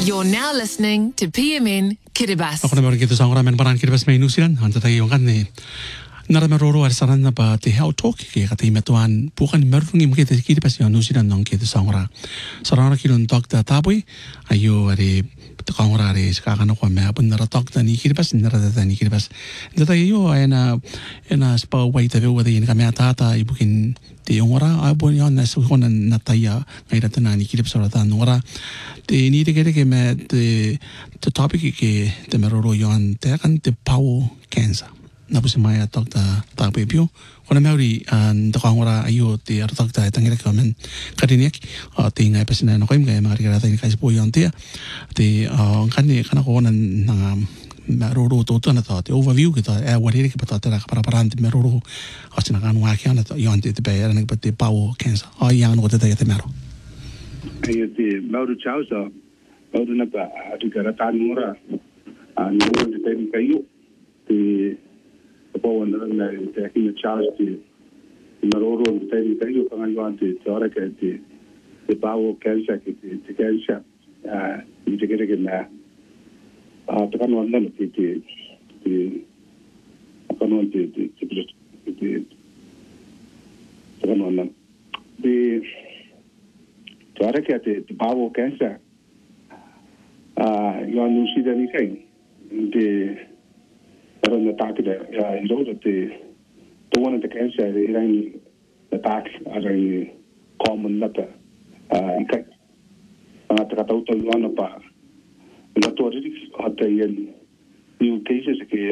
You're now listening to PMN Kiribati. Ako na marikito sa orang men parang Kiribati may nusilan. Hanta tayo yung kan ni naramaroro ar saran na ba ti how talk ke kati metuan bukan merungi mkete Kiribati yung nusilan nong kete sa orang. Sarana kilon talk ta taboy ayo ari kakangora ari kakano ko me apun nara talk ta ni Kiribati nara ta ni Kiribati. Data yo ena spa wait ave wadi in kame tata ibukin ti ongora abon yon na so konan nataya ngaira ta ni Kiribati sora ta ongora te ni te ke me te topic ke te meroro yon te kan te power cancer. Na pusi maya talk ta pepio kona meuri an ta kangora ayo te ar talk ta tangira komen kadiniak te ngai pasina no koim ngai mari kara ta ni kai po yon te kan ni kana ko nan na meroro to na ta te overview ke ta wari ke pata ta para parante meroro asina kan wa kiana ta yon te be era ni te power cancer yang no te te mero ayo te mauru chausa mauru na pa atu kara ta nura nura te kayu te po na te kina charge te maroro te kayu kan yo ante te ora ke te power cancer ke te cancer ni te ke na te kan wala te kan wala te kan wala te ora ke te power cancer yo anu si da ni kai te pero na tak da ilo da te to one the cancer irang the tak are common na ta ikai ta ta to yo na pa na to ri hata yen new cases ke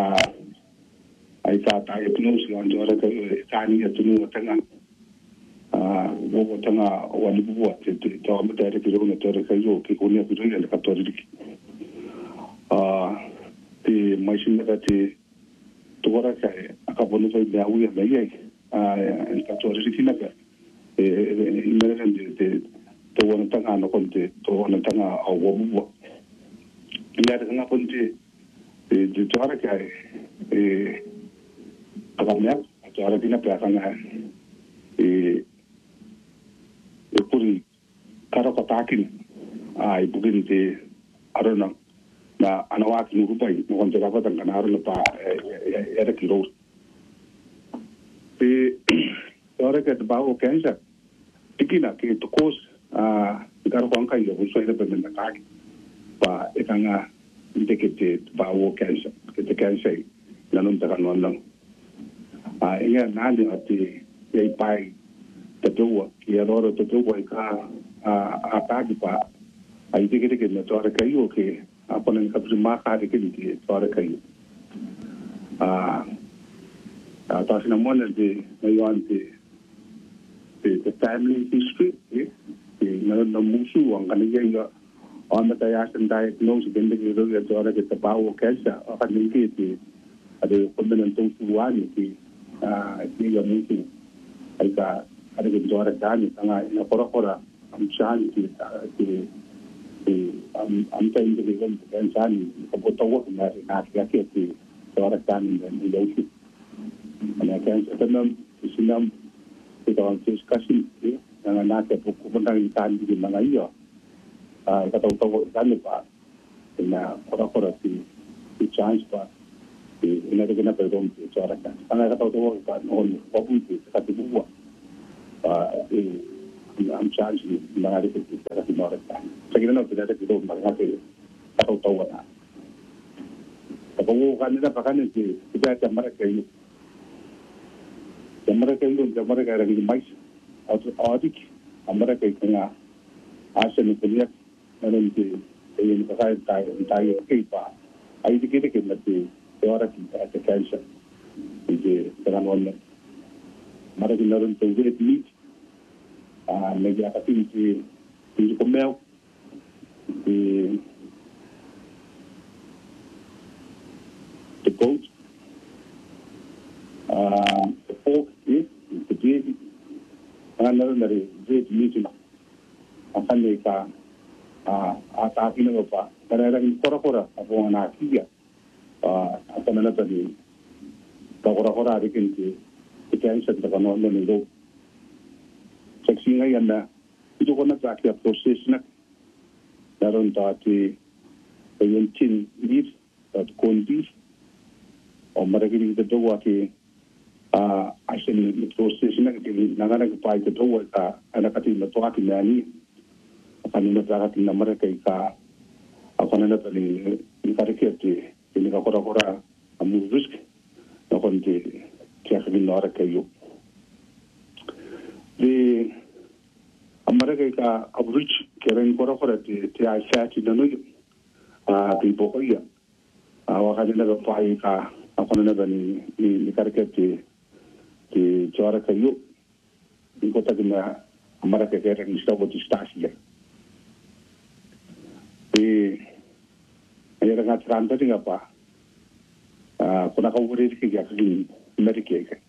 ai ta diagnose on do ra ka ni atunu tanga wo tanga wani buwa te to ma ta ke ro na to ra ka yo ke ko ni ku ri ka to ri te machine da te to ora ka aka bono sai da uya da ye ka to ri kina ka imere de to wona tanga no konte to wona tanga a wo buwa ila da nga ponte de to ora ka aka me to ora dina pa tanga puri karo ka takin ai bugin te arona na anawak ni rupai mo konte ka tan kana arona pa era kilo te ora ka ba o cancer tikina ke to kos karo ko anka yo so ida pemenda ka pa ekanga indicate ba o cancer ke te cancer na non ta kan non inga na ni ati ei pai te tuwa ki ora te tuwa ka pa ai te ke na to ora kai o ke apon ka prima ka de ke ni to ora kai ta sina mona de yo ante the family history na musu ang kaniyang on the diagnosis diagnose ganda ke ro to ora ke tabawo cancer o kanin ke ti ade kombinant tong suwani ti ya musu ai ka ada ke to ora dani tanga na kora am chan ti am ta inde ke kan chan ko to wo na ya ke ti to ora dani ni yo ti ana kan tanam sinam ito ang discussion na natin pupunta ng itaan din mga iyo kataw-taw dami pa na kora si chance pa inarigin na pwedong itsara ka ang kataw-taw ka noon papunti sa katibuwa ang chance mga rikit sa katibuwa sa gina na pinatag ito mga kataw-taw na kapawu kanila pa kanin si Pidaya Marakayo Amerika ada di mais atau adik Amerika kena asal ni punya nanti yang pakai tai kipa ai dikit nanti orang kita ada cancer jadi dengan orang mereka narum tu jadi meat lagi apa sih di komel di goat the pork is the baby another dari great meeting akan mereka atau ini apa kadang-kadang kora-kora apa anak dia atau mana tadi kora-kora ada kinti cancer dengan orang itu seksinya yang dah itu kena pakai proses nak naron dati yung chin beef at corn beef o maragili ito daw aki actually process na kiti nanganag pa ito daw anak ating nato aki nani kanina ating na marakay ka ako na natin yung kariketi yung nakakura-kura amu risk na kundi kaya kami nara kayo di amarakay ka average kaya rin kura-kura di ay fati na nuyo di po kaya wakali na gapay ka ako na natin ni kariketi di jara kayo di ko tagi na amarakay kaya rin isda ko di stasiya ay nga tranta dinga pa kuna ka uri ki ya ki medike ka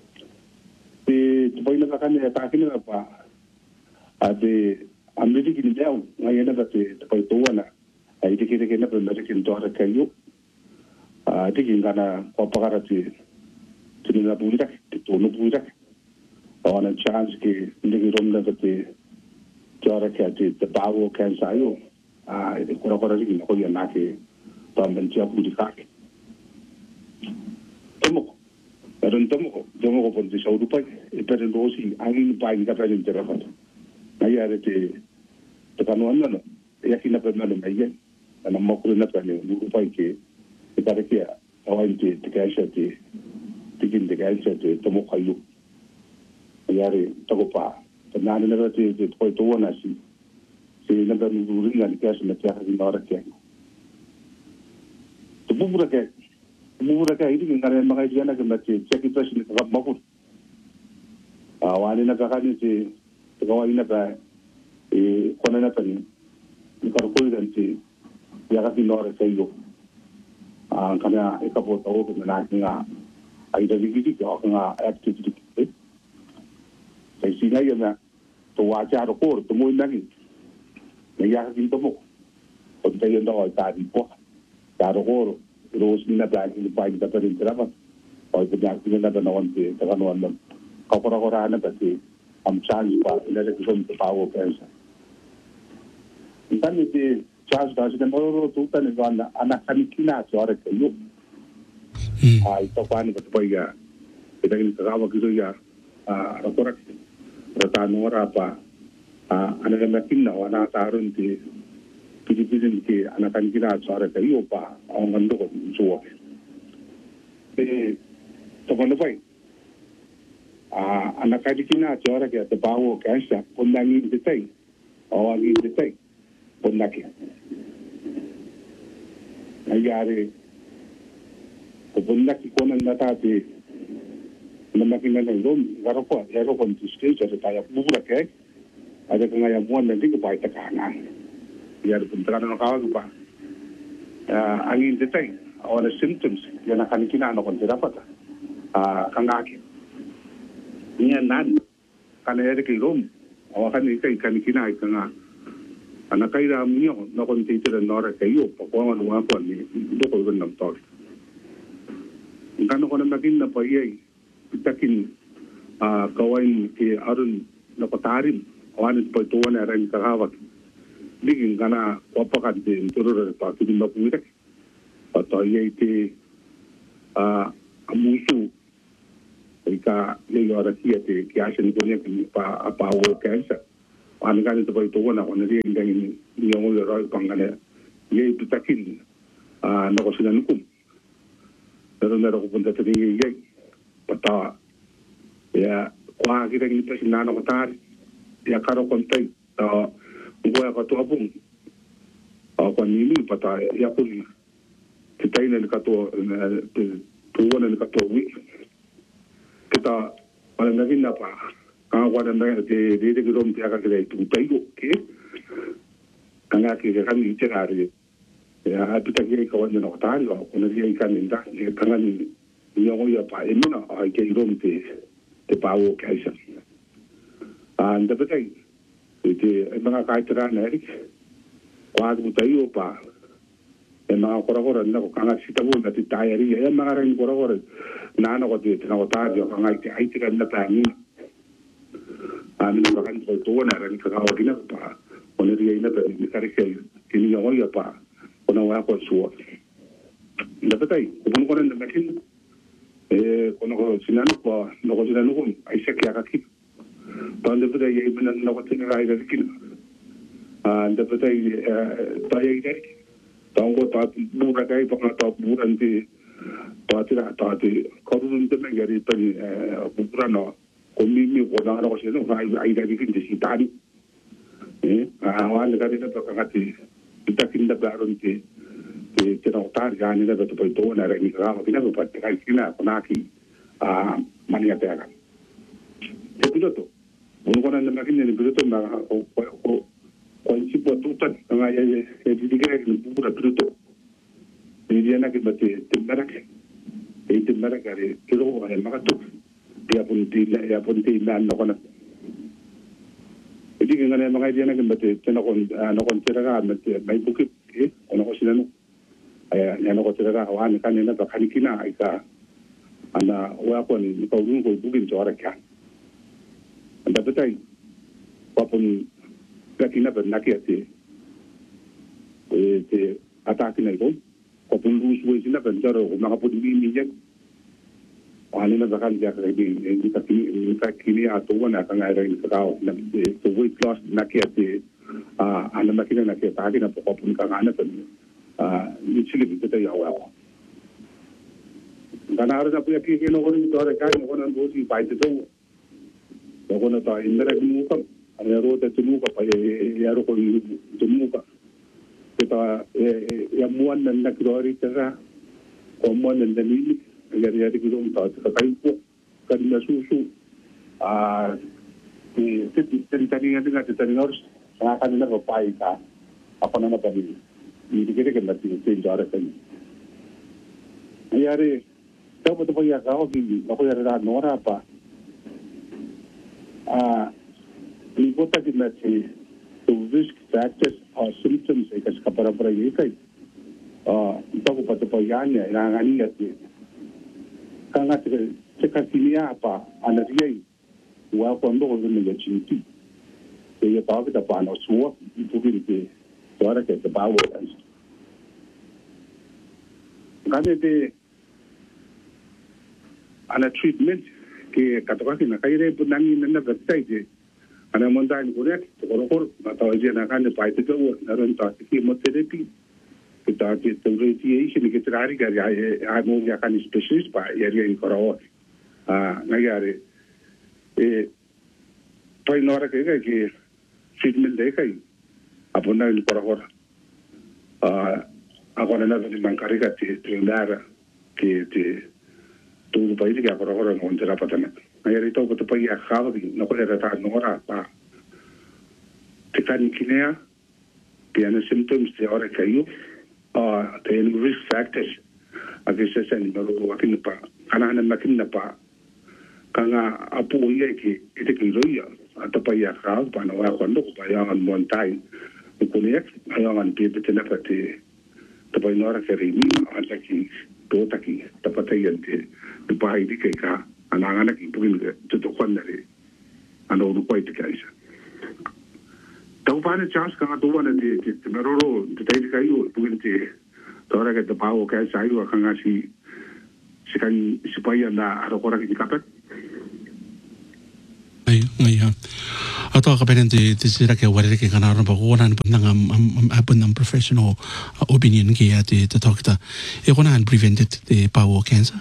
boy na ka ne ta ki na pa ade amri ki ni daw ngai na ta boy to wana ai ki na pa medike to ra kayo ade ki ngana ko pa ka ti na buira to no buira ona chance ki ndigi rom na ti jara ka ti the bawo kan sayo kura-kura rin ako yan nake tamban siya po di kake. Tamo ko po di sa urupay. Pero dosi, ang inupain ka pa rin tirapat. Nayari ti kanuan na no. Yakin na pa na lumayan. Anong makulo na pa niyo. Urupay ki. Itari kaya, awain ti kaya siya ti tigin ti kaya siya ti tamo kayo. Nayari, tago pa. Tanaan na ti ko'y tuwa na si naga nuringan kaya sa natya kasi narakya. Tubura kaya hindi nga rin mga idea na gamati check ito siya nakakabakot. Wali na kakanin si tagawai na ba kuna na pa ni ikarukuligan si yakati narakya iyo. Kanya ikapota ko na natin nga ay daligigig ako nga activity. Kaya sinaya na tuwacha arukor tumuin naging nagkakasin ito mo. Kung tayo na ako, tadi po. Karo ko, rose na dahil inupahin ka pa rin sirapat. O ipagyakin na naman si takanuan lang. Kakura-kuraan na kasi ang chance pa, inalagison sa power pensa. Intan iti chance kasi na marurututan ito anak kami kinaswara kayo. Ito pa ni Katapay ka. Itagin kakawag ito ya. Rakurak. Ratano rapa. Anak natin na wala taron ti Pilipinan ti anakan kinasara kayo pa ang ando ko suwa. Tapan na ba anakan kinasara kaya tabawo kaya kundangin ditay awagin ditay kundaki. Nangyari kundaki ko nang natati namakin na ng lom garo ko ti stage at tayo bubura kaya ada kengayamuan nanti ke baik tekanan. Biar bentrakan nak kawal lupa. Angin detai, awal symptoms yang akan kita nak dapat. Kangaki. Ini nan, karena ada kilom, awal kan ikan kita ikan anak kaya ramio nak kontinter nora kayu, pakuan luar pun ni itu kau kan nampak. Kan orang makin nampak ia, takin kawain ke arun nampak tarim. Awan po ito na rin kakawag. Liging ka na wapakan din turur pa kini mapuwitak. Pato ay iti amusu. Ika liyo arasiya ti kiyasin ko niya kini pa apawo kansa. Awan ka nito po ito na kung nariyan kang niyong uliroy pang kanya. Iyay pitakin na ko sila nukum. Pero meron ko punta sa iyay. Pato. Kaya kuha kita kini pa sinana ko tari. Ya karo kontai gua ka to abung ko ni pata ya kun kita ina ka to tuwa na ka to wi kita malang nagin na pa ka wa na de grom ti ka kile tu tayo ke kanga ki ka ni iterari ya apita ki ka wa na ko tari ko na ri ka ni da kanga ni yo ya pa emuna ai ke grom ti te pawo kaisa anda betul, itu mga kaitan na erik, wag mo tayo pa, mga kora-kora na ko kangat sitabo na ti tayari, mga rin kora-kora na ko dito na ko tayo kangat ay tikan na tangin, na bakan ko to na rin kakawagin na pa, kung nariyan na ba ni karikay kini ya wai apa ona wa ko suo da patai ko na makin kono ko sinan ko no ko sinan ko ai sekya ka ki pande patai ye bina no ko tin ga ida kin da patai ta ye dai tango ta bura kai pa ta buran ti ta ko dun de ngari pa ni bura no ko mi ko na ko sinan ai da kin ti tari awal ga dina pa ka ti kita kinda baron ti kita otar gani da to to na re ni ga ma kina pa ka kina na ki mani ata ga te piloto un ko na na kina ni piloto na ko si po tuta nga ye di ga ni pura piloto ni dia na ki bate te maraka re kiro ga ma ka to ya punti na no kana jadi ngane mga idea na kimbate tinakon tiraga mate may bukit ono ko sila no ay ano ko tiraga awan kanina ba kanikina ay ka ana wa ko ni paulun ko bugin jora ka anda betay papun kakina ba nakiati te atake na ko papun lus wo sila ba jaro ko makapun mi wani na bakan ja ka di ka kini ato na ka ngai rai ka na to weight loss na ke ate ana makina na ke ta na po pun ka ana pa ni chili bi ta ya wa ganar na pu ki ke no ko ni to ra ka no ko na do si pai te to ko na ta indra mu ka ana ro te mu ka pa ya ro ko mu ka ta ya muan na krori ta ko muan na ni ya kita untuk terkait kerana susu tadi dengan harus akan ada berpai ka apa nama tadi ini kita kena tin jara kan ya re tahu betul ya kau gini aku ya ada nora apa ini kota kita sih the risk factors or symptoms ikas kapara-para ikai tahu betul ya ni yang ya kanga teka kinia apa anaria wa kondo ko ne chinti e ya ta ta pa no suo itu ke ora ke ta bawo ngane de ana treatment ke katoka ki na kaire punangi na gatai je ana monda ni korek ko na ta je na kan pa ite ko na ron ta ki chemotherapy kita ke radiation ke trari ga ya mo ya kan specialist pa ya ri ko ro na ya re toy nora ke treatment de kai apuna ni ko ro agora na ni mankari ka te ndara ke te tu pa iri ka ko ro no ndera patana na ya ri to ko pa ya khava no ko era ta nora pa te kan kinea ke ana symptoms de ora kayo the risk factors agisa sa ni no wakin pa ana makin na pa kanga apu ye ki ite ki roya ata pa ya ka pa no wa kondo pa ya an montai ko ne ayo an pe te na pate to pa no ra ke ri ni ata ki to ta ki ta pa te yente to pa idi ke ka ana ngana ki pugin to to kwanna re ano ru pa ite kaisa tau pane chance ka to wana de meroro de tai ka yu pugin te to ra ke to pa o ka sa yu ka nga si kan si pa ya na aro ko ra ki kapet ai atau kapan nanti sira ke wari ke kana ron ba ko nan nang professional opinion ke ya te talk ta e ko nan prevented the bowel cancer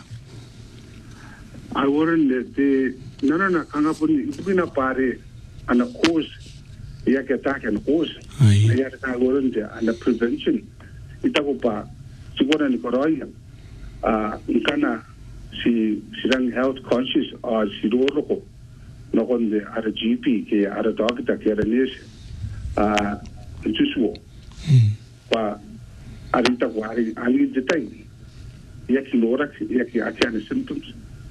I wouldn't the nana kanga pun ibina pare ana cause ya ke attack and cause ya ta wouldn't ana prevention ita ko pa siguro ni koroya kana si sirang health conscious or si roko no con de ara GP ke ara doctor ke ara nurse jusuo pa arita wari ali detai ya ki lora ya ki acha symptoms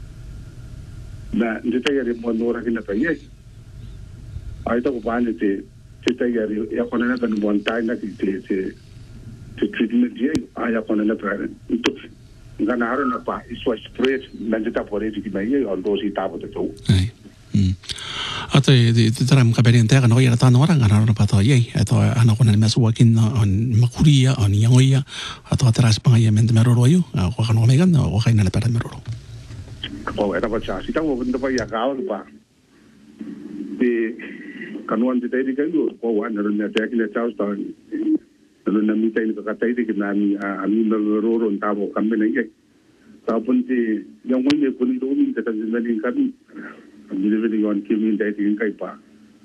na detai ya mo lora kina pa ye ai ta ko bani te detai ya ko na kan bon tai na ki te treatment ye aya ko na pa ito ngana haro na pa iswa spread na deta pore ki mai ye on dosi ta bo to Ato di taram kaberin tega no ira tan orang ana pa to ye ato ana ko na mes wakin on makuria on yangoya ato atras pa ye men meroro yo ko kano megan o kaina na para meroro ko era pa cha sita mo bunda pa ya ka pa de kanuan de dai ga yo ko wa na na te ki le cha sta no na mi tai ka tai de na mi ami meroro on ta mo kamme na ye ta pun ti yang mo ye pun do mi ta na ni kan Delivery on Kimi dating kay pa.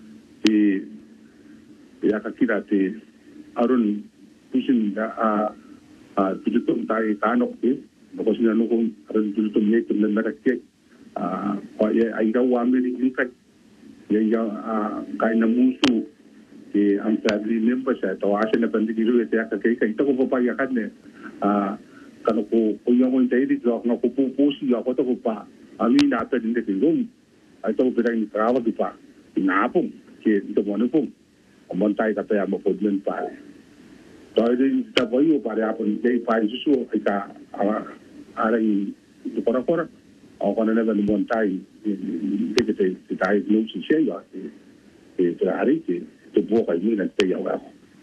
Ya kakira ti Arun pusin da tujutum tayo tanok ti. Bakos na nung Arun tujutum niya ito na narakye. Ay daw wami rin kay. Yan kay na musu. Ang family member siya. Tawa siya na pandiliru ito ya kakay. Ito ko papayakan niya. Kano ko yung kong tayo dito. Nga ko pupusi ako ito ko pa. Amin natin hindi kong ay ito ko pinag nitrawag pa. Inapong. Kaya ito mo ano pong. Kumantay ka tayo mapodlan pa. Dahil din sa bayo pare apon day pa susu ay ka aray ito kora-kora. Ako ka na naman kumantay. Hindi tayo nung siya. Ito hari. Ito po kayo mo nagtayaw ako.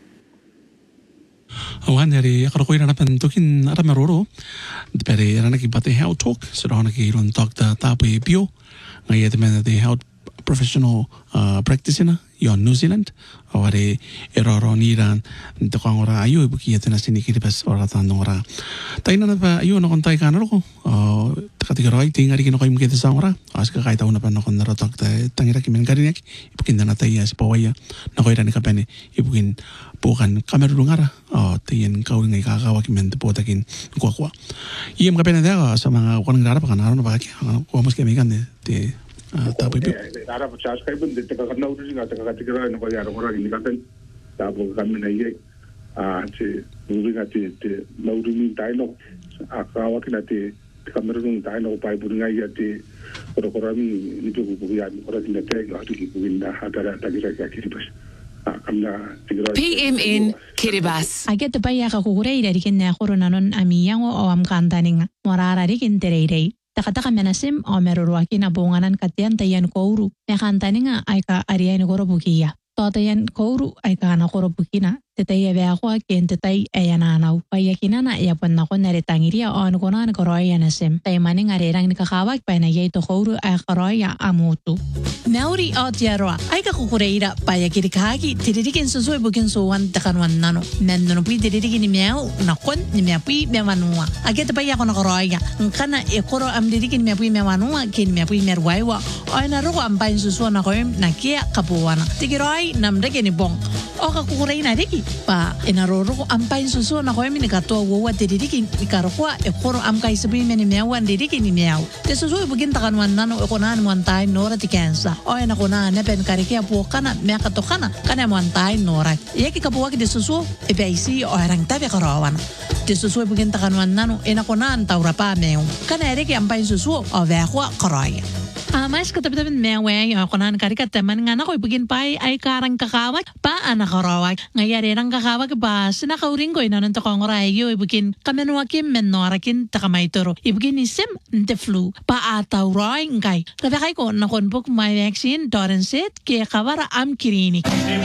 Awan dari kalau kau ira napan tukin ara meroro dari ara naki bate health talk sudah naki iron talk da tapu bio ngai ete men the health professional practice na yon New Zealand aware eroro ni ran to kang ora ayu ibu ki ete na sini kiri pas ora tan ora taina na pa ayu no kontai kan ro takati roi tingari kino kai mukete sa ora aska kai tauna pa no kon ro talk ta tangira ki men karinek ibu kin na tai as pawaya na ko ira ni kapene ibu kin bukan kamera ngara tiyan kau ngai kakawa ki men po takin kwa iem kapene da sa mga kon ngara pa kanaro ba ki ko mas kemi kan de tapo pi ara pa chas kai bun de ka na uri nga ta ka tikira no ko yaro ora ni katen tapo kami na ye che uri nga te na uri ni dai no akawa ki na te kamera nung dai no pai buri nga ya te ko mi ni to ko ya ni ora ni te ga tu ki ko inda hatara ta ki ka ki pas PMN Kiribati. Agad pa ya kakukuray dari kin na koronanon amiyang o am kantaning morarari kin tererey. Takataka menasim o merurwaki na bunganan katian tayan kouru. Na kantaning ay ka ariyan korobukiya. Totayan kouru ay ka na korobukina. Tetay ako kin tetay ayananaw. Payakina na iyapan na ko naritangiriya o ano ko na koroya na sim. Tay maning arirang nikakawag pa na yay to kouru ay koroya amutu. Nauri o tiarwa ay kakukureira payakiri kahagi tidirikin susuy bukin suwan takanwan nano. Nandun pui tidirikin ni miyaw nakon ni miyapui miyawanua. Agad pa ako na koroya. Nkana ikoro am dirikin miyapui miyawanua kin miyapui miyarwaiwa. O naruko ang pain susuwan na koyom na kia kapuwana. Tigiroy namdake ni bong. O kakukureira riki. Pa inaroro ang pain susuwan na koyom ni katuwa wawa tidirikin ikarukwa ikoro am kaisabui miyawan dirikin ni miyaw. Tisusuy bukin takanwan nano ikonan mo antay nora tikensa. Oy na kuna nepen karikia po kana meka to kana mo antay norak yeki kapuwak de susu ebaisi o rang tabe karawan de susu bugin takanwan nano ina kuna antawra pa meu kana ereki ampay susu o vekwa karaya mas katabitamin mewe yung kunan karikat teman nga na ko ibigin pa ay karang kakawag pa anak karawag ngayari ng kakawag pa sinakauring ko ina nito kong rayo ibigin kamenuakim menorakin takamaitoro ibigin isim nte flu pa ataw roy ngay kabakay ko nakonbuk may vaccine dorenset kaya kawara am kirinik